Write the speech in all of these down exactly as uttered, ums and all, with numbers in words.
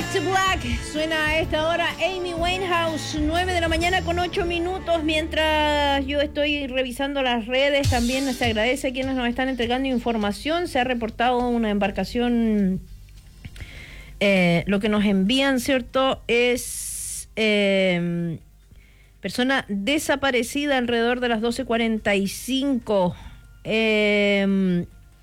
to Black suena a esta hora. Amy Winehouse, nueve de la mañana con ocho minutos. Mientras yo estoy revisando las redes, también se agradece a quienes nos están entregando información. Se ha reportado una embarcación. Eh, lo que nos envían, ¿cierto? Es eh, persona desaparecida alrededor de las doce cuarenta y cinco. Eh,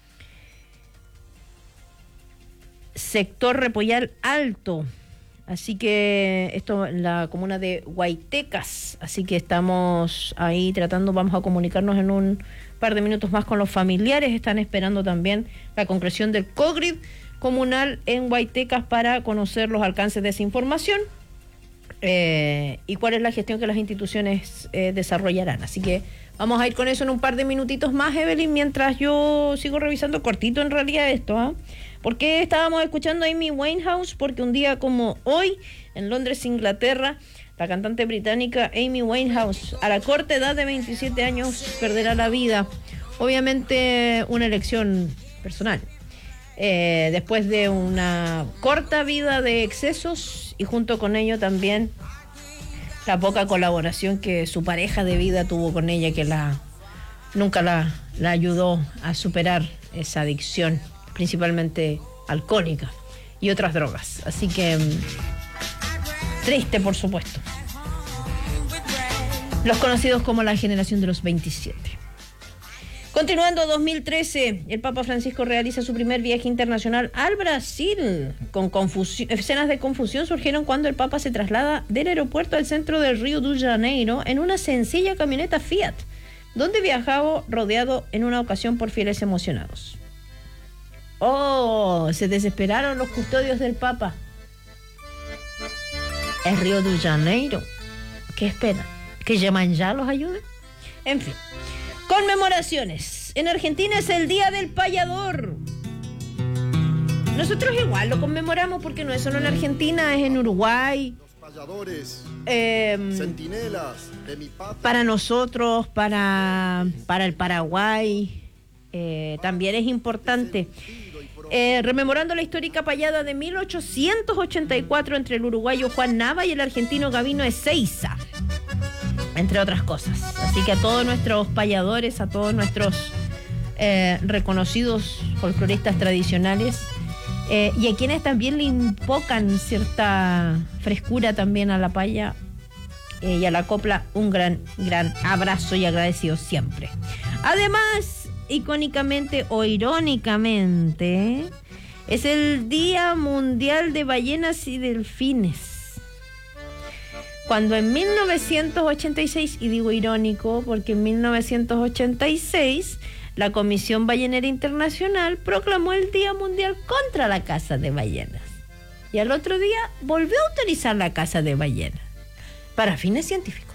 sector Repollar Alto, así que esto en la comuna de Guaitecas, así que estamos ahí tratando, vamos a comunicarnos en un par de minutos más con los familiares. Están esperando también la concreción del COGRID comunal en Guaitecas para conocer los alcances de esa información eh, y cuál es la gestión que las instituciones eh, desarrollarán, así que vamos a ir con eso en un par de minutitos más, Evelyn, mientras yo sigo revisando cortito en realidad esto, ¿ah? ¿eh? ¿Por qué estábamos escuchando a Amy Winehouse? Porque un día como hoy, en Londres, Inglaterra, la cantante británica Amy Winehouse, a la corta edad de veintisiete años, perderá la vida. Obviamente una elección personal. Eh, después de una corta vida de excesos y junto con ello también la poca colaboración que su pareja de vida tuvo con ella, que la nunca la, la ayudó a superar esa adicción, principalmente alcohólica y otras drogas. Así que triste, por supuesto. Los conocidos como la generación de los veintisiete. Continuando, dos mil trece, el Papa Francisco realiza su primer viaje internacional al Brasil. Con confusión, escenas de confusión surgieron cuando el Papa se traslada del aeropuerto al centro del Río de Janeiro en una sencilla camioneta Fiat, donde viajaba rodeado en una ocasión por fieles emocionados. Oh, se desesperaron los custodios del Papa. El Río de Janeiro. ¿Qué esperan? ¿Que Yemanjá los ayude? En fin. Conmemoraciones. En Argentina es el Día del Payador. Nosotros igual lo conmemoramos porque no es solo en Argentina, es en Uruguay. Los payadores, eh, centinelas de mi patria. Para nosotros, para, para el Paraguay, eh, también es importante. Eh, rememorando la histórica payada de mil ochocientos ochenta y cuatro entre el uruguayo Juan Nava y el argentino Gabino Ezeiza, entre otras cosas. Así que a todos nuestros payadores, a todos nuestros eh, reconocidos folcloristas tradicionales eh, y a quienes también le invocan cierta frescura también a la paya eh, y a la copla, un gran, gran abrazo y agradecido siempre. Además, icónicamente o irónicamente, es el Día Mundial de Ballenas y Delfines. Cuando en mil novecientos ochenta y seis, y digo irónico porque en mil novecientos ochenta y seis la Comisión Ballenera Internacional proclamó el Día Mundial contra la caza de ballenas. Y al otro día volvió a autorizar la caza de ballenas para fines científicos.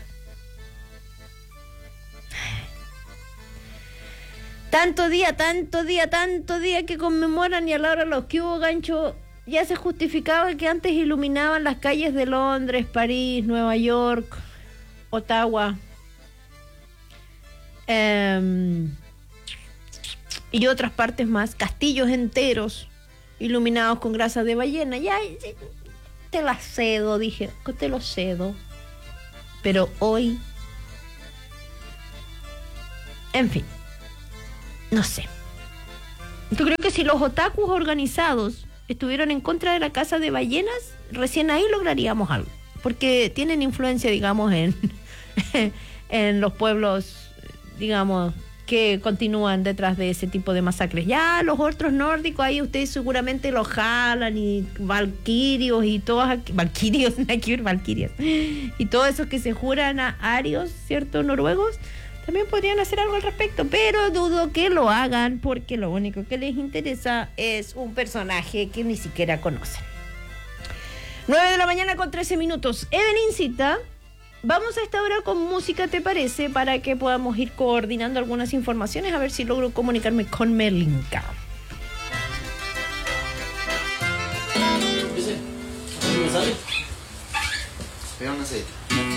Tanto día, tanto día, tanto día que conmemoran, y a la hora los que hubo gancho ya se justificaba que antes iluminaban las calles de Londres, París, Nueva York, Ottawa eh, y otras partes más, castillos enteros iluminados con grasa de ballena. Ya te la cedo, dije, te lo cedo. Pero hoy, en fin, no sé. Yo creo que si los otakus organizados estuvieron en contra de la caza de ballenas, recién ahí lograríamos algo, porque tienen influencia, digamos, en, en los pueblos, digamos, que continúan detrás de ese tipo de masacres. Ya los otros nórdicos, ahí ustedes seguramente los jalan, y valquirios y todas, valquirios, valquirias, y todos esos que se juran a arios, ¿cierto?, noruegos, también podrían hacer algo al respecto, pero dudo que lo hagan porque lo único que les interesa es un personaje que ni siquiera conocen. nueve de la mañana con trece minutos. Evelincita, vamos a esta hora con música, ¿te parece? Para que podamos ir coordinando algunas informaciones, a ver si logro comunicarme con Merlinka. ¿Qué me sale? Pega una sed.